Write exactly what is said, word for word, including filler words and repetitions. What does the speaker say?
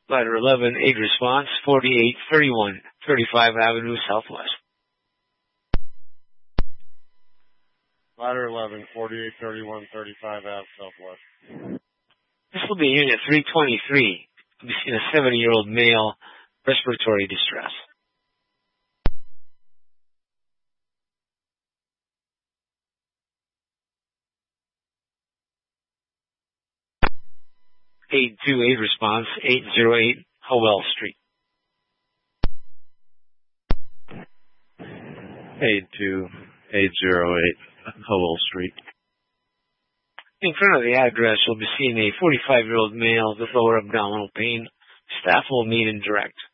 Ladder eleven, aid response, forty-eight thirty-one thirty-five Avenue Southwest. Ladder eleven, forty-eight thirty-one thirty-five Ave Southwest. This will be Unit three twenty-three. We've seen a seventy-year-old male, respiratory distress. Aid two, aid response, eight oh eight Howell Street. Aid two, eight oh eight Howell Street. In front of the address, we'll be seeing a forty-five-year-old male with lower abdominal pain. Staff will meet and direct.